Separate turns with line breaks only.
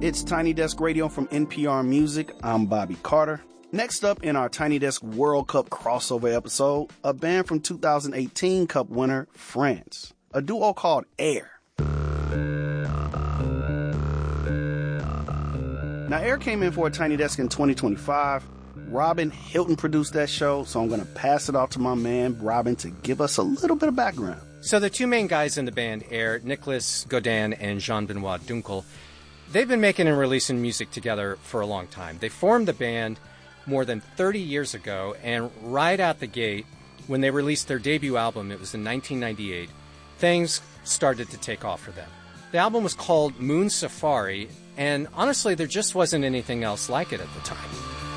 It's Tiny Desk Radio from NPR Music. I'm Bobby Carter. Next up in our Tiny Desk World Cup crossover episode, a band from 2018 Cup winner, France. A duo called Air. Now, Air came in for a Tiny Desk in 2025. Robin Hilton produced that show, so I'm going to pass it off to my man, Robin, to give us a little bit of background.
So the two main guys in the band, Air, Nicolas Godin and Jean-Benoit Dunkel, they've been making and releasing music together for a long time. They formed the band more than 30 years ago, and right out the gate, when they released their debut album, it was in 1998, things started to take off for them. The album was called Moon Safari, and honestly, there just wasn't anything else like it at the time.